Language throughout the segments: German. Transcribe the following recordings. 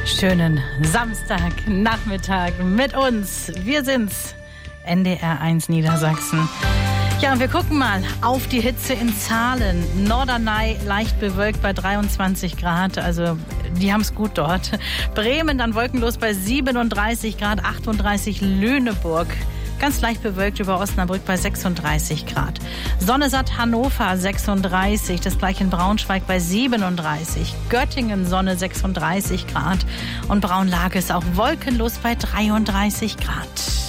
Schönen Samstagnachmittag mit uns. Wir sind's, NDR 1 Niedersachsen. Ja, und wir gucken mal auf die Hitze in Zahlen. Norderney leicht bewölkt bei 23 Grad, also die haben es gut dort. Bremen dann wolkenlos bei 37 Grad, 38 Lüneburg. Ganz leicht bewölkt über Osnabrück bei 36 Grad. Sonnesatt Hannover 36, das gleiche in Braunschweig bei 37. Göttingen Sonne 36 Grad. Und Braunlage ist auch wolkenlos bei 33 Grad.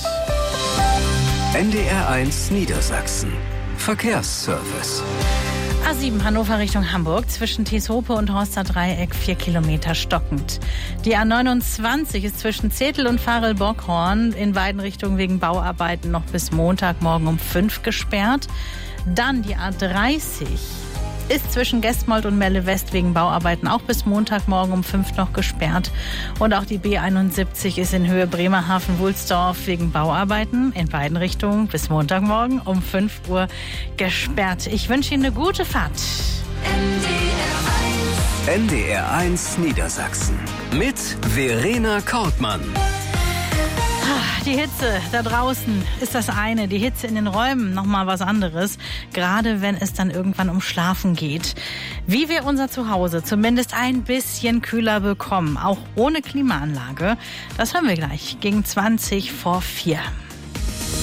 NDR 1 Niedersachsen. Verkehrsservice. A7 Hannover Richtung Hamburg, zwischen Tieshope und Horster Dreieck 4 Kilometer stockend. Die A29 ist zwischen Zetel und Varel-Bockhorn in beiden Richtungen wegen Bauarbeiten noch bis Montagmorgen um 5 gesperrt. Dann die A30 ist zwischen Gestmold und Melle West wegen Bauarbeiten auch bis Montagmorgen um 5 noch gesperrt. Und auch die B71 ist in Höhe Bremerhaven-Wulsdorf wegen Bauarbeiten in beiden Richtungen bis Montagmorgen um 5 Uhr gesperrt. Ich wünsche Ihnen eine gute Fahrt. NDR 1 Niedersachsen mit Verena Kortmann. Die Hitze da draußen ist das eine, die Hitze in den Räumen nochmal was anderes, gerade wenn es dann irgendwann um Schlafen geht. Wie wir unser Zuhause zumindest ein bisschen kühler bekommen, auch ohne Klimaanlage, das hören wir gleich gegen 20 vor 4.